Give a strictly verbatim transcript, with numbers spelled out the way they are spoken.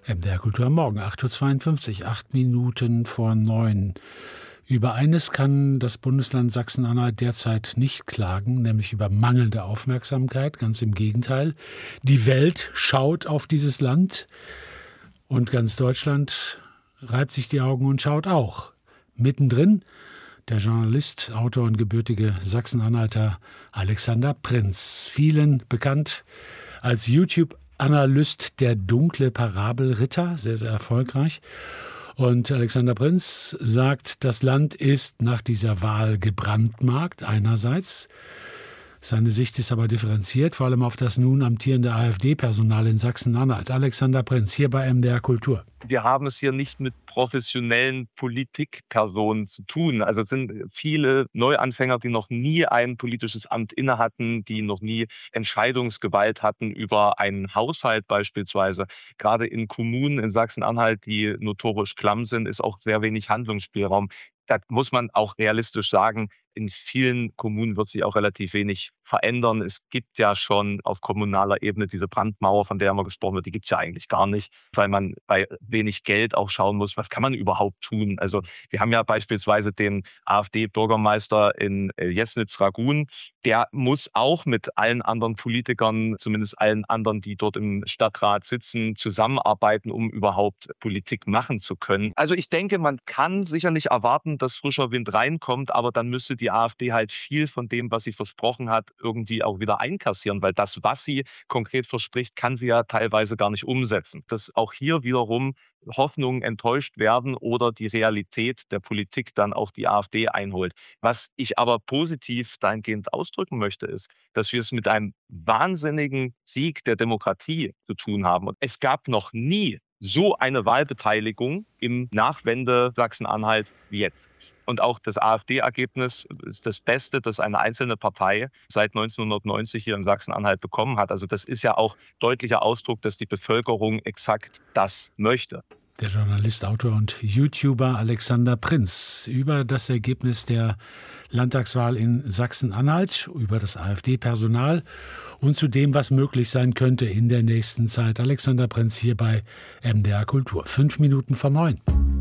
M D R Kultur am Morgen, acht Uhr zweiundfünfzig, acht Minuten vor neun. Über eines kann das Bundesland Sachsen-Anhalt derzeit nicht klagen, nämlich über mangelnde Aufmerksamkeit. Ganz im Gegenteil. Die Welt schaut auf dieses Land und ganz Deutschland reibt sich die Augen und schaut auch. Mittendrin der Journalist, Autor und gebürtige Sachsen-Anhalter Alexander Prinz. Vielen bekannt als YouTube-Analyst der dunkle Parabelritter, sehr, sehr erfolgreich. Und Alexander Prinz sagt, das Land ist nach dieser Wahl gebrandmarkt einerseits. Seine Sicht ist aber differenziert, vor allem auf das nun amtierende AfD-Personal in Sachsen-Anhalt. Alexander Prinz, hier bei M D R Kultur. Wir haben es hier nicht mit professionellen Politikpersonen zu tun. Also es sind viele Neuanfänger, die noch nie ein politisches Amt inne hatten, die noch nie Entscheidungsgewalt hatten über einen Haushalt beispielsweise. Gerade in Kommunen in Sachsen-Anhalt, die notorisch klamm sind, ist auch sehr wenig Handlungsspielraum. Da muss man auch realistisch sagen, in vielen Kommunen wird sich auch relativ wenig verändern. Es gibt ja schon auf kommunaler Ebene diese Brandmauer, von der immer gesprochen wird, die gibt es ja eigentlich gar nicht, weil man bei wenig Geld auch schauen muss, was kann man überhaupt tun. Also wir haben ja beispielsweise den AfD-Bürgermeister in Jesnitz-Ragun, der muss auch mit allen anderen Politikern, zumindest allen anderen, die dort im Stadtrat sitzen, zusammenarbeiten, um überhaupt Politik machen zu können. Also ich denke, man kann sicherlich erwarten, dass frischer Wind reinkommt, aber dann müsste die AfD halt viel von dem, was sie versprochen hat, irgendwie auch wieder einkassieren, weil das, was sie konkret verspricht, kann sie ja teilweise gar nicht umsetzen. Dass auch hier wiederum Hoffnungen enttäuscht werden oder die Realität der Politik dann auch die AfD einholt. Was ich aber positiv dahingehend ausdrücken möchte, ist, dass wir es mit einem wahnsinnigen Sieg der Demokratie zu tun haben. Und es gab noch nie so eine Wahlbeteiligung im Nachwende Sachsen-Anhalt wie jetzt. Und auch das AfD-Ergebnis ist das Beste, das eine einzelne Partei seit neunzehnhundertneunzig hier in Sachsen-Anhalt bekommen hat. Also das ist ja auch deutlicher Ausdruck, dass die Bevölkerung exakt das möchte. Der Journalist, Autor und YouTuber Alexander Prinz über das Ergebnis der Landtagswahl in Sachsen-Anhalt, über das AfD-Personal und zu dem, was möglich sein könnte in der nächsten Zeit. Alexander Prinz hier bei M D R Kultur. Fünf Minuten vor neun.